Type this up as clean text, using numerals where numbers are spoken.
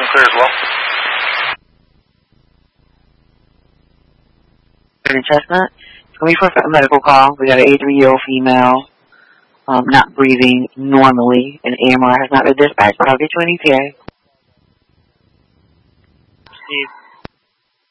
clear as well. Chestnut. It's going to be for a medical call. We got an 83-year-old female not breathing normally. An AMR has not been dispatched, but I'll get you an ETA. Steve,